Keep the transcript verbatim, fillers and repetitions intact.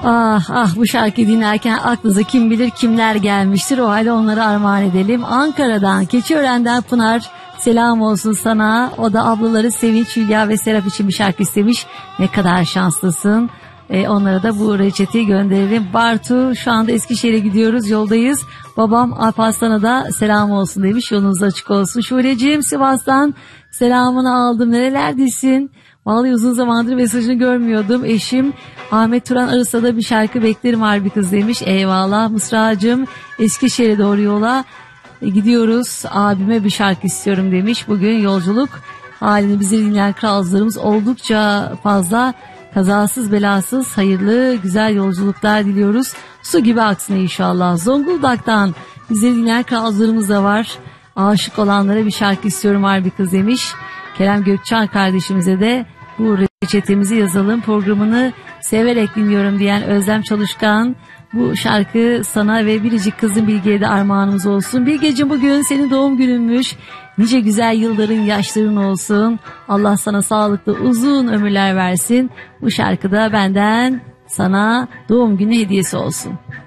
Ah ah, bu şarkıyı dinlerken aklınıza kim bilir kimler gelmiştir. O halde onları armağan edelim. Ankara'dan, Keçiören'den Pınar, selam olsun sana. O da ablaları Sevinç, Hülya ve Serap için bir şarkı istemiş. Ne kadar şanslısın. Ee, onlara da bu reçeteyi gönderelim. Bartu, şu anda Eskişehir'e gidiyoruz, yoldayız. Babam Alparslan'a da selam olsun demiş. Yolunuz açık olsun. Şuleciğim, Sivas'tan selamını aldım. Nerelerdesin? Vallahi uzun zamandır mesajını görmüyordum. Eşim Ahmet Turan arasa da bir şarkı beklerim harbi kız demiş. Eyvallah Mısra'cığım, Eskişehir'e doğru yola e, gidiyoruz. Abime bir şarkı istiyorum demiş. Bugün yolculuk halini bizi dinleyen kralcılarımız oldukça fazla. Kazasız belasız hayırlı güzel yolculuklar diliyoruz. Su gibi aksın inşallah. Zonguldak'tan bizi dinleyen kralcılarımız da var. Aşık olanlara bir şarkı istiyorum harbi kız demiş. Kerem Gökçen kardeşimize de bu reçetemizi yazalım, programını severek dinliyorum diyen Özlem Çalışkan, bu şarkı sana ve biricik kızın Bilge'ye de armağanımız olsun. Bilgeciğim, bugün senin doğum gününmüş. Nice güzel yılların, yaşların olsun. Allah sana sağlıklı uzun ömürler versin. Bu şarkı da benden sana doğum günü hediyesi olsun.